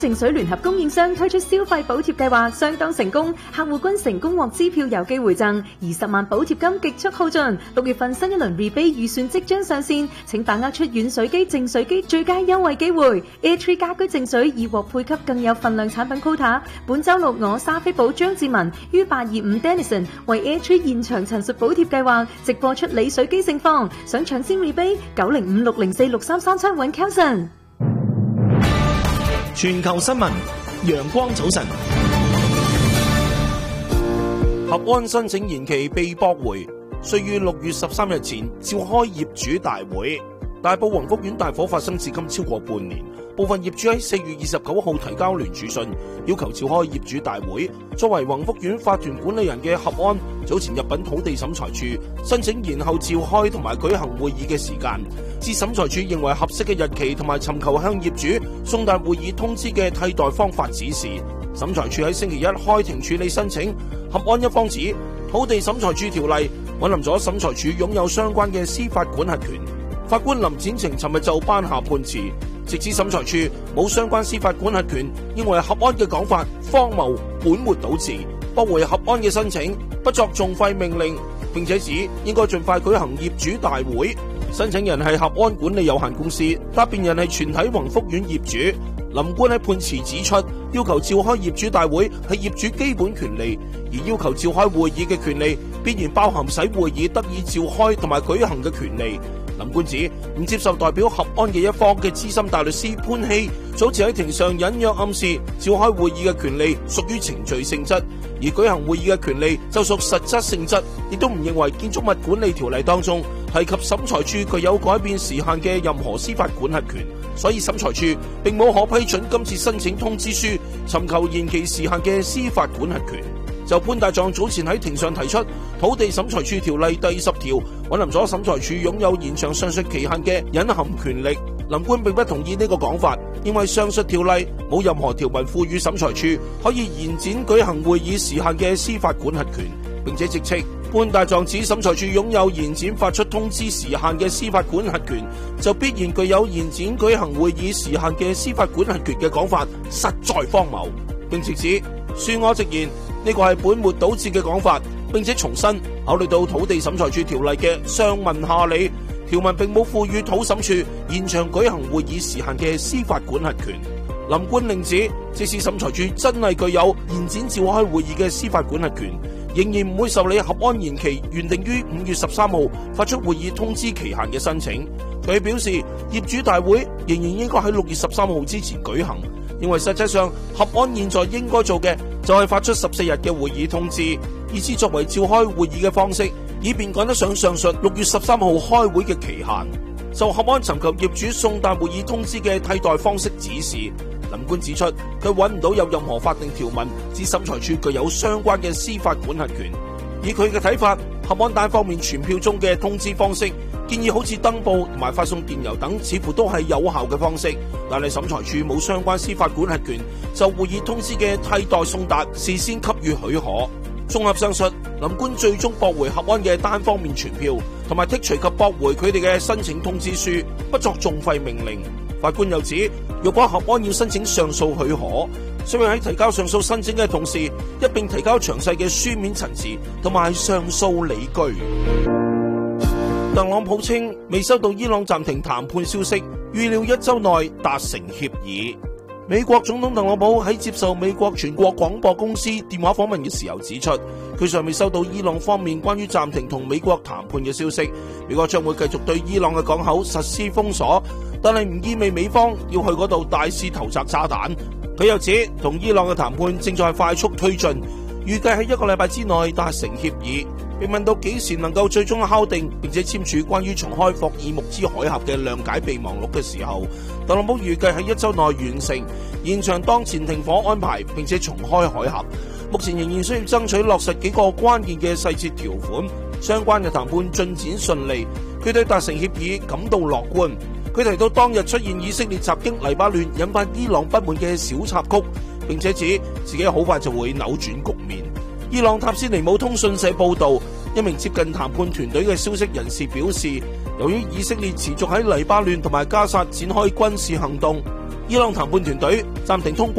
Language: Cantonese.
淨水聯合供應商推出消費補貼計劃相當成功，客戶均成功獲支票郵寄回贈，而10萬補貼金極速耗盡。6月份新一輪 rebate 預算即將上線，請把握出軟水機、淨水機最佳優惠機會。A3 家居淨水已獲配給更有份量產品 quota。本週六我莎菲寶張志文於825 Denison 為 A3 現場陳述補貼計劃直播出理水機盛況，想搶先 rebate 905-604-6337揾 Kelson。 全球新聞，陽光早晨。合安申請延期被駁回，需於6月13日前召開業主大會。大埔宏福苑大火發生至今超過半年，部分業主喺4月29號提交聯署信，要求召開業主大會。作為宏福苑法團管理人嘅合安，早前入禀土地審裁處申請延後召開同埋舉行會議嘅時間，至審裁處認為合適嘅日期同埋尋求向業主送達會議通知嘅替代方法指示。審裁處喺星期一開庭處理申請。合安一方指土地審裁處條例允臨咗審裁處擁有相關嘅司法管轄權。法官林展晴尋日就頒下判詞，直指審裁處冇相關司法管轄權，認為合安嘅講法荒謬、本末倒置，駁回合安嘅申請，不作訟費命令，並且指應該盡快舉行業主大會。申請人係合安管理有限公司，答辯人係全體宏福苑業主。林官喺判詞指出，要求召開業主大會係業主基本權利，而要求召開會議嘅權利必然包含使會議得以召開同埋舉行嘅權利。林官指唔接受代表合安嘅一方嘅資深大律師潘希早前喺庭上隱約暗示，召開會議嘅權利屬於程序性質，而舉行會議嘅權利就屬實質性質，亦都唔認為建築物管理條例當中提及審裁處具有改變時限嘅任何司法管轄權，所以審裁處並冇可批准今次申請通知書尋求延期時限嘅司法管轄權。就潘大狀早前喺庭上提出土地審裁處條例第10條允臨咗審裁處擁有延長上述期限嘅隱含權力，林官並不同意呢個講法，認為上述條例冇任何條文賦予審裁處可以延展舉行會議時限嘅司法管轄權，並且直斥潘大狀指審裁處擁有延展發出通知時限嘅司法管轄權，就必然具有延展舉行會議時限嘅司法管轄權嘅講法實在荒謬，並直指恕我直言呢個係本末倒置嘅講法，並且重申考慮到土地審裁處條例嘅上文下理，條文並冇賦予土審處延長舉行會議時限嘅司法管轄權。林官另指，即使審裁處真係具有延展召開會議嘅司法管轄權，仍然唔會受理合安延期原定於5月13號發出會議通知期限嘅申請。佢表示，業主大會仍然應該喺6月13號之前舉行，認為實際上合安現在應該做嘅就係發出14日嘅會議通知，以此作為召開會議嘅方式，以便趕得上上述6月13號開會嘅期限。就合安尋求業主送達會議通知嘅替代方式指示，林官指出佢揾唔到有任何法定條文指審裁處具有相關嘅司法管轄權。以佢嘅睇法，合安單方面傳票中嘅通知方式，建議好似登報同埋發送電郵等，似乎都係有效嘅方式，但係審裁處冇相關司法管轄權就會議通知嘅替代送達事先給予許可。綜合上述，林官最終駁回合安嘅單方面傳票，同埋剔除及駁回佢哋嘅申請通知書，不作訟費命令。法官又指，若果合安要申請上訴許可，需要喺提交上訴申請嘅同時，一併提交詳細嘅書面陳詞同埋上訴理據。特朗普稱未收到伊朗暫停談判消息，預料1週內達成協議。美國總統特朗普喺接受美國全國廣播公司電話訪問嘅時候指出，佢尚未收到伊朗方面關於暫停同美國談判嘅消息。美國將會繼續對伊朗嘅港口實施封鎖，但係唔意味美方要去嗰度大肆投擲炸彈。佢又指，同伊朗嘅談判正在快速推進，預計喺1個禮拜之內達成協議。被問到幾時能夠最終敲定並且簽署關於重開霍爾木茲海峽嘅諒解備忘錄嘅時候，特朗普預計喺1週內完成，延長當前停火安排並且重開海峽。目前仍然需要爭取落實幾個關鍵嘅細節條款，相關嘅談判進展順利，佢對達成協議感到樂觀。佢提到當日出現以色列襲擊黎巴嫩引發伊朗不滿嘅小插曲，並且指自己好快就會扭轉局面。伊朗塔斯尼姆通訊社報道，一名接近談判團隊嘅消息人士表示，由於以色列持續喺黎巴嫩同埋加薩展開軍事行動， 伊朗談判團隊暫停通過